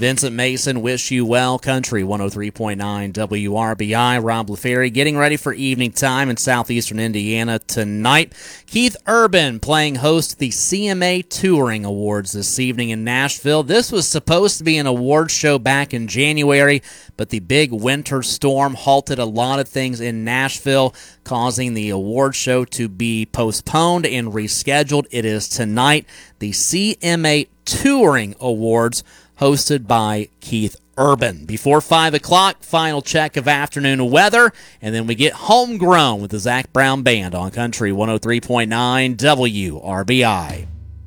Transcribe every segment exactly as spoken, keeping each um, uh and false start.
Vincent Mason, wish you well. Country one oh three point nine W R B I. Rob LaFerry getting ready for evening time in southeastern Indiana tonight. Keith Urban playing host to the C M A Touring Awards this evening in Nashville. This was supposed to be an awards show back in January, but the big winter storm halted a lot of things in Nashville, causing the award show to be postponed and rescheduled. It is tonight, the C M A Touring Awards, hosted by Keith Urban. Before five o'clock, final check of afternoon weather, and then we get Homegrown with the Zach Brown Band on Country one oh three point nine W R B I.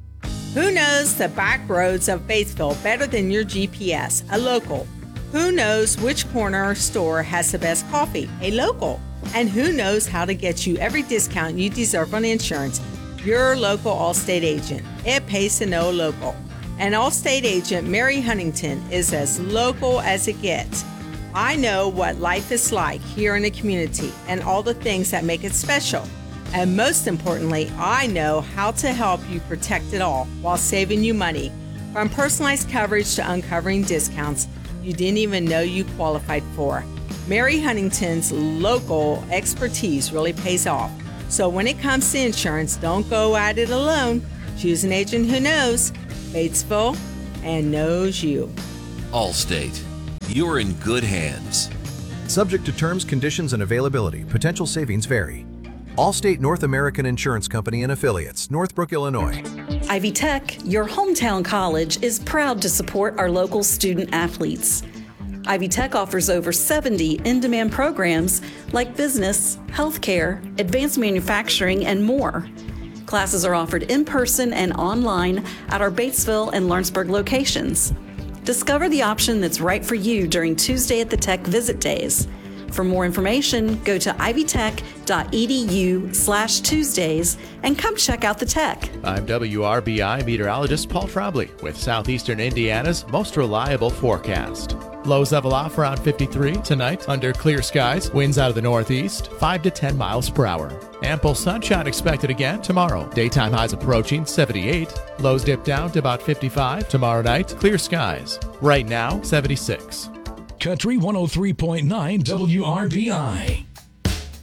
Who knows the back roads of Batesville better than your G P S? A local. Who knows which corner store has the best coffee? A local. And who knows how to get you every discount you deserve on insurance? Your local Allstate agent. It pays to know a local. And Allstate agent Mary Huntington is as local as it gets. I know what life is like here in the community and all the things that make it special. And most importantly, I know how to help you protect it all while saving you money. From personalized coverage to uncovering discounts you didn't even know you qualified for. Mary Huntington's local expertise really pays off. So when it comes to insurance, don't go at it alone. Choose an agent who knows Batesville and knows you. Allstate. You're in good hands. Subject to terms, conditions, and availability. Potential savings vary. Allstate North American Insurance Company and Affiliates, Northbrook, Illinois. Ivy Tech, your hometown college, is proud to support our local student athletes. Ivy Tech offers over seventy in-demand programs like business, healthcare, advanced manufacturing, and more. Classes are offered in person and online at our Batesville and Lawrenceburg locations. Discover the option that's right for you during Tuesday at the Tech Visit Days. For more information, go to ivytech.edu slash Tuesdays and come check out the Tech. I'm W R B I meteorologist Paul Trombley with Southeastern Indiana's most reliable forecast. Lows level off around fifty-three tonight under clear skies. Winds out of the northeast, five to ten miles per hour. Ample sunshine expected again tomorrow. Daytime highs approaching seventy-eight. Lows dip down to about fifty-five. Tomorrow night, clear skies. Right now, seventy-six. Country one oh three point nine W R B I.